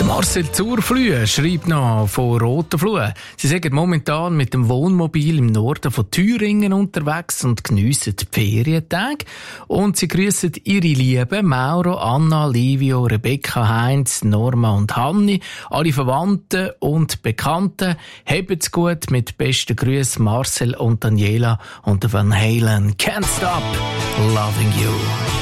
Marcel Zurflüh schreibt noch von Rotenfluh. Sie sind momentan mit dem Wohnmobil im Norden von Thüringen unterwegs und geniessen die Ferientage. Und sie grüssen ihre Lieben Mauro, Anna, Livio, Rebecca, Heinz, Norma und Hanni, alle Verwandten und Bekannten. Habt's gut, mit besten Grüßen Marcel und Daniela und Van Halen. Can't stop loving you.